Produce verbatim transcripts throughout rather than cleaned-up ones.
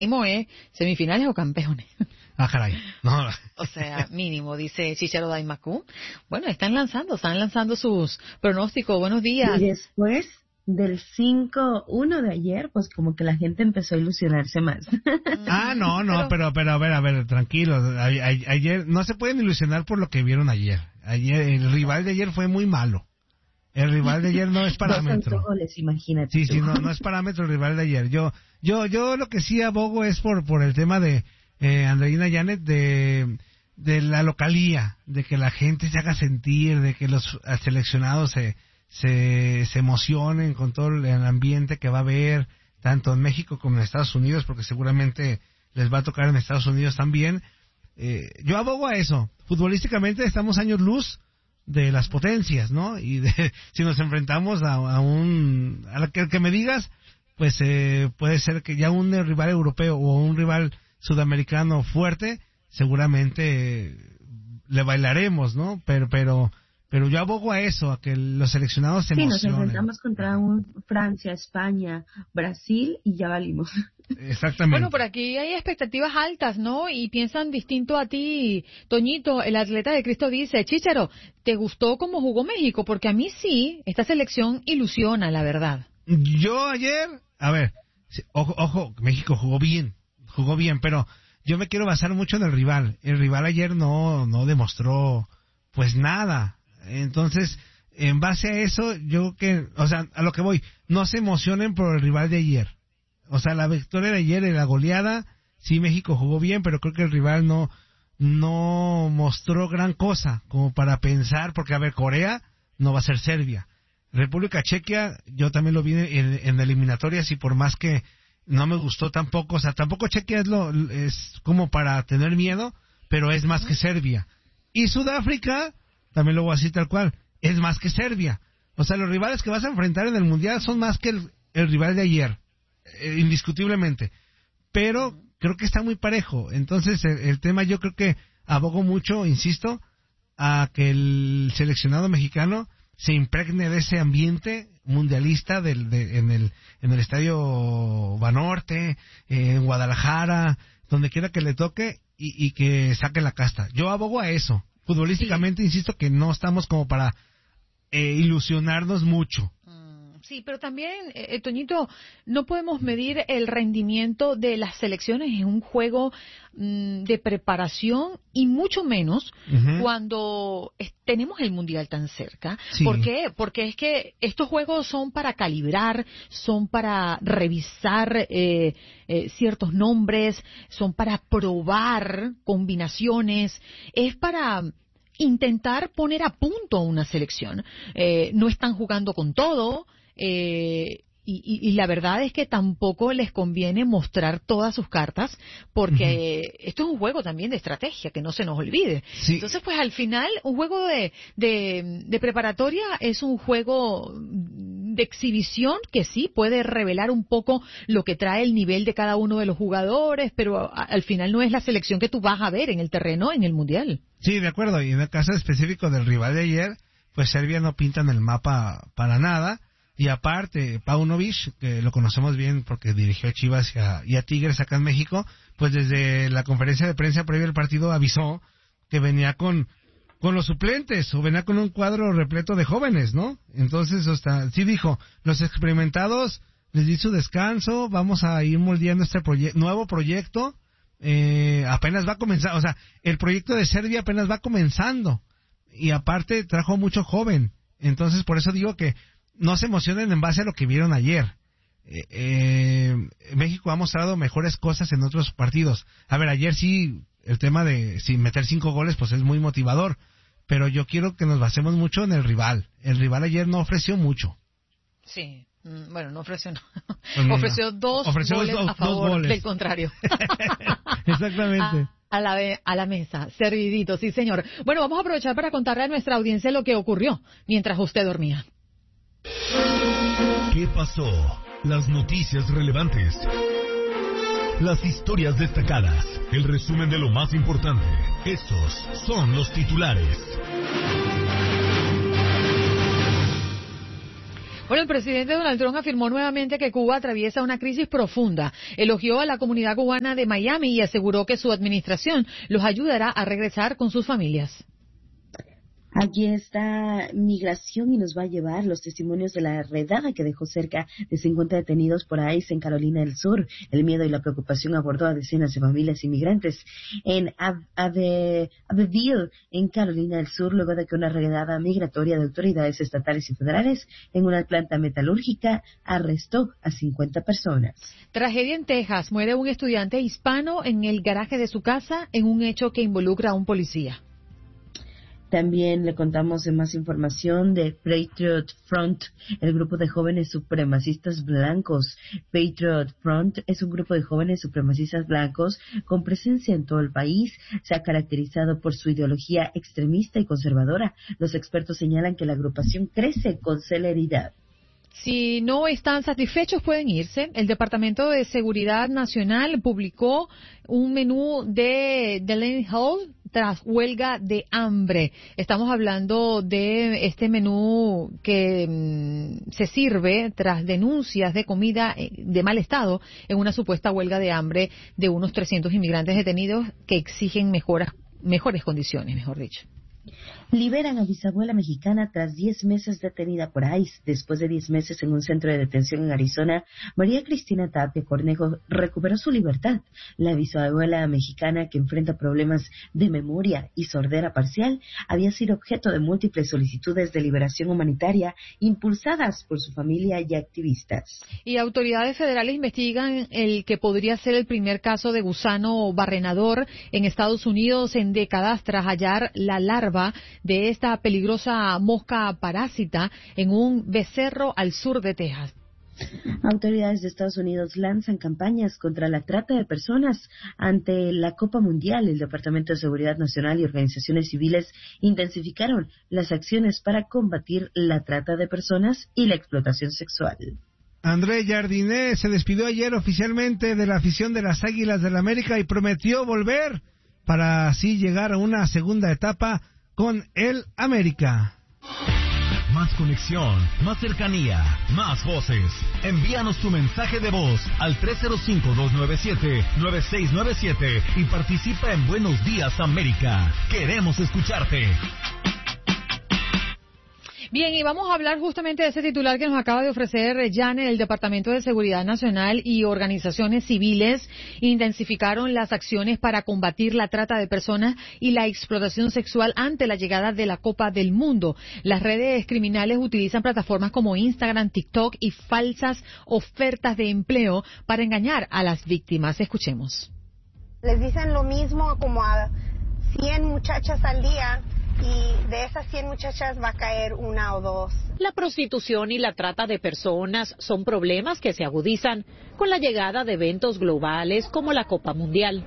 mínimo es semifinales o campeones. Ah, caray. No. O sea, mínimo, dice Chicharo Daimaku. Bueno, están lanzando, están lanzando sus pronósticos. Buenos días. Y después del cinco uno de ayer, pues como que la gente empezó a ilusionarse más. Ah, no, no, pero, pero a ver, a ver, tranquilo. A, a, ayer, no se pueden ilusionar por lo que vieron ayer. Ayer, el rival de ayer fue muy malo. El rival de ayer no es parámetro. Dos goles, imagínate. Sí, tú. sí, no, no es parámetro el rival de ayer. Yo, yo, yo lo que sí abogo es por, por el tema de eh, Andreina Llanes, de, de la localía, de que la gente se haga sentir, de que los seleccionados se, se, se emocionen con todo el ambiente que va a haber, tanto en México como en Estados Unidos, porque seguramente les va a tocar en Estados Unidos también. Eh, yo abogo a eso. Futbolísticamente estamos años luz de las potencias, ¿no? Y de, si nos enfrentamos a, a un, a la que, que me digas, pues eh, puede ser que ya un rival europeo o un rival sudamericano fuerte, seguramente eh, le bailaremos, ¿no? Pero, pero, pero yo abogo a eso, a que los seleccionados se sí, emocionen. Sí, nos enfrentamos contra un Francia, España, Brasil y ya valimos. Exactamente. Bueno, por aquí hay expectativas altas, ¿no? Y piensan distinto a ti. Toñito, el atleta de Cristo dice, Chícharo, ¿te gustó cómo jugó México? Porque a mí sí, esta selección ilusiona, la verdad. Yo ayer, a ver, ojo, ojo, México jugó bien, jugó bien, pero yo me quiero basar mucho en el rival. El rival ayer no, no demostró, pues nada. Entonces, en base a eso, yo que, o sea, a lo que voy, no se emocionen por el rival de ayer. O sea, la victoria de ayer en la goleada, sí, México jugó bien, pero creo que el rival no no mostró gran cosa como para pensar, porque a ver, Corea no va a ser Serbia. República Chequia, yo también lo vi en, en eliminatorias y por más que no me gustó tampoco, o sea, tampoco Chequia es, lo, es como para tener miedo, pero es más que Serbia. Y Sudáfrica, también lo voy a decir tal cual, es más que Serbia. O sea, los rivales que vas a enfrentar en el Mundial son más que el, el rival de ayer. Eh, indiscutiblemente, pero creo que está muy parejo. Entonces el, el tema, yo creo que abogo mucho, insisto, a que el seleccionado mexicano se impregne de ese ambiente mundialista del, de, en el en el estadio Banorte, eh, en Guadalajara, donde quiera que le toque y, y que saque la casta. Yo abogo a eso. Futbolísticamente, sí. Insisto que no estamos como para eh, ilusionarnos mucho. Sí, pero también, eh, Toñito, no podemos medir el rendimiento de las selecciones en un juego mmm, de preparación y mucho menos uh-huh. cuando es, tenemos el Mundial tan cerca. Sí. ¿Por qué? Porque es que estos juegos son para calibrar, son para revisar eh, eh, ciertos nombres, son para probar combinaciones, es para intentar poner a punto una selección. Eh, no están jugando con todo. Eh, y, y, y la verdad es que tampoco les conviene mostrar todas sus cartas porque uh-huh. esto es un juego también de estrategia, que no se nos olvide. Sí. Entonces, pues al final, un juego de, de, de preparatoria es un juego de exhibición que sí puede revelar un poco lo que trae el nivel de cada uno de los jugadores, pero a, al final no es la selección que tú vas a ver en el terreno en el Mundial. Sí, de acuerdo. Y en el caso específico del rival de ayer, pues Serbia no pinta en el mapa para nada. Y aparte, Paunovic, que lo conocemos bien porque dirigió a Chivas y a, y a Tigres acá en México, pues desde la conferencia de prensa previa al partido avisó que venía con con los suplentes o venía con un cuadro repleto de jóvenes, ¿no? Entonces, hasta sí dijo, los experimentados les di su descanso, vamos a ir moldeando este proye- nuevo proyecto, eh, apenas va a comenzar, o sea, el proyecto de Serbia apenas va comenzando y aparte trajo mucho joven, entonces por eso digo que no se emocionen en base a lo que vieron ayer. Eh, eh, México ha mostrado mejores cosas en otros partidos. A ver, ayer sí, el tema de si meter cinco goles, pues es muy motivador. Pero yo quiero que nos basemos mucho en el rival. El rival ayer no ofreció mucho. Sí, bueno, no ofreció, no. no ofreció dos ofreció goles dos, a favor dos goles. del contrario. Exactamente. A, a, la, a la mesa, servidito, sí señor. Bueno, vamos a aprovechar para contarle a nuestra audiencia lo que ocurrió mientras usted dormía. ¿Qué pasó? Las noticias relevantes, las historias destacadas, el resumen de lo más importante. Estos son los titulares. Bueno, el presidente Donald Trump afirmó nuevamente que Cuba atraviesa una crisis profunda. Elogió a la comunidad cubana de Miami y aseguró que su administración los ayudará a regresar con sus familias. Aquí está Migración y nos va a llevar los testimonios de la redada que dejó cerca de cincuenta detenidos por ICE en Carolina del Sur. El miedo y la preocupación abordó a decenas de familias inmigrantes en Abbeville, en Carolina del Sur, luego de que una redada migratoria de autoridades estatales y federales en una planta metalúrgica arrestó a cincuenta personas. Tragedia en Texas. Muere un estudiante hispano en el garaje de su casa en un hecho que involucra a un policía. También le contamos de más información de Patriot Front, el grupo de jóvenes supremacistas blancos. Patriot Front es un grupo de jóvenes supremacistas blancos con presencia en todo el país. Se ha caracterizado por su ideología extremista y conservadora. Los expertos señalan que la agrupación crece con celeridad. Si no están satisfechos, pueden irse. El Departamento de Seguridad Nacional publicó un menú de Delaney Hall tras huelga de hambre. Estamos hablando de este menú que mmm, se sirve tras denuncias de comida de mal estado en una supuesta huelga de hambre de unos trescientos inmigrantes detenidos que exigen mejoras, mejores condiciones, mejor dicho. Liberan a bisabuela mexicana tras diez meses detenida por ICE. Después de diez meses en un centro de detención en Arizona, María Cristina Tapia Cornejo recuperó su libertad. La bisabuela mexicana, que enfrenta problemas de memoria y sordera parcial, había sido objeto de múltiples solicitudes de liberación humanitaria impulsadas por su familia y activistas. Y autoridades federales investigan el que podría ser el primer caso de gusano barrenador en Estados Unidos en décadas tras hallar la larva de esta peligrosa mosca parásita en un becerro al sur de Texas. Autoridades de Estados Unidos lanzan campañas contra la trata de personas ante la Copa Mundial. El Departamento de Seguridad Nacional y organizaciones civiles intensificaron las acciones para combatir la trata de personas y la explotación sexual. André Jardiné se despidió ayer oficialmente de la afición de las Águilas del América y prometió volver para así llegar a una segunda etapa con el América. Más conexión, más cercanía, más voces. Envíanos tu mensaje de voz al tres cero cinco, dos nueve siete, nueve seis nueve siete y participa en Buenos Días América. Queremos escucharte. Bien, y vamos a hablar justamente de ese titular que nos acaba de ofrecer Jan. El Departamento de Seguridad Nacional y organizaciones civiles intensificaron las acciones para combatir la trata de personas y la explotación sexual ante la llegada de la Copa del Mundo. Las redes criminales utilizan plataformas como Instagram, TikTok y falsas ofertas de empleo para engañar a las víctimas. Escuchemos. Les dicen lo mismo como a cien muchachas al día. Y de esas cien muchachas va a caer una o dos. La prostitución y la trata de personas son problemas que se agudizan con la llegada de eventos globales como la Copa Mundial.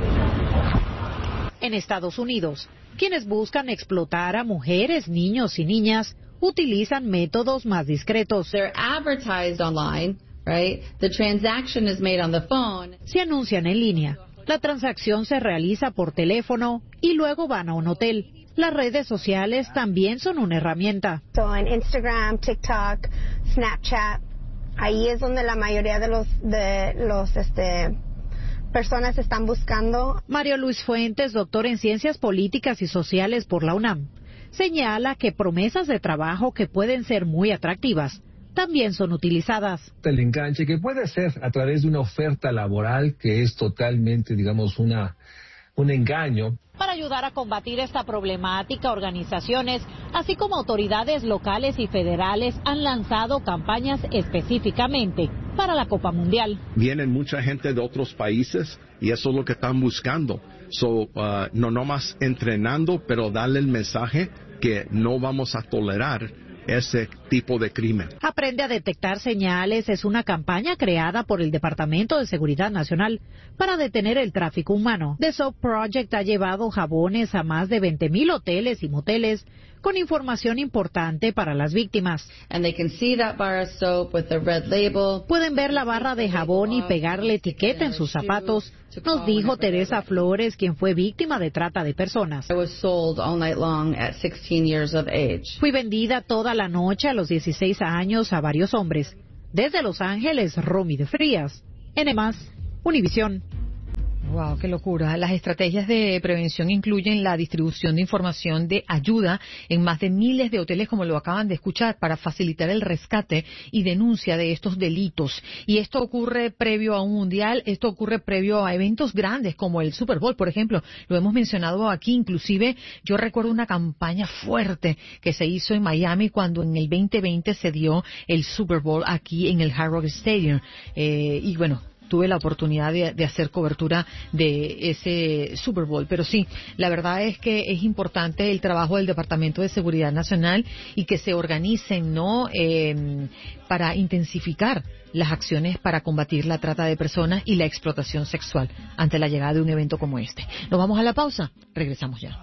En Estados Unidos, quienes buscan explotar a mujeres, niños y niñas utilizan métodos más discretos. They're advertised online, right? The transaction is made on the phone. Se anuncian en línea. La transacción se realiza por teléfono y luego van a un hotel. Las redes sociales también son una herramienta. So en Instagram, TikTok, Snapchat, ahí es donde la mayoría de los de los este personas están buscando. Mario Luis Fuentes, doctor en Ciencias Políticas y Sociales por la UNAM, señala que promesas de trabajo que pueden ser muy atractivas también son utilizadas. El enganche que puede ser a través de una oferta laboral que es totalmente, digamos, una un engaño. Para ayudar a combatir esta problemática, organizaciones, así como autoridades locales y federales, han lanzado campañas específicamente para la Copa Mundial. Vienen mucha gente de otros países y eso es lo que están buscando. So, uh, no nomás entrenando, pero darle el mensaje que no vamos a tolerar ese tipo de crimen. Aprende a detectar señales es una campaña creada por el Departamento de Seguridad Nacional para detener el tráfico humano. The Soap Project ha llevado jabones a más de veinte mil hoteles y moteles con información importante para las víctimas. And they can see that bar of soap with the red label. Pueden ver la barra de jabón y pegarle etiqueta en sus zapatos, nos dijo Teresa Flores, quien fue víctima de trata de personas. I was sold all night long at sixteen years of age. Fui vendida toda la noche a los dieciséis años a varios hombres. Desde Los Ángeles, Romy de Frías. N más, Univisión. Wow, qué locura. Las estrategias de prevención incluyen la distribución de información de ayuda en más de miles de hoteles, como lo acaban de escuchar, para facilitar el rescate y denuncia de estos delitos. Y esto ocurre previo a un mundial, esto ocurre previo a eventos grandes como el Super Bowl, por ejemplo. Lo hemos mencionado aquí, inclusive yo recuerdo una campaña fuerte que se hizo en Miami cuando en el veinte veinte se dio el Super Bowl aquí en el Hard Rock Stadium. Eh, y bueno, tuve la oportunidad de, de hacer cobertura de ese Super Bowl. Pero sí, la verdad es que es importante el trabajo del Departamento de Seguridad Nacional y que se organicen, ¿no?, eh, para intensificar las acciones para combatir la trata de personas y la explotación sexual ante la llegada de un evento como este. Nos vamos a la pausa. Regresamos ya.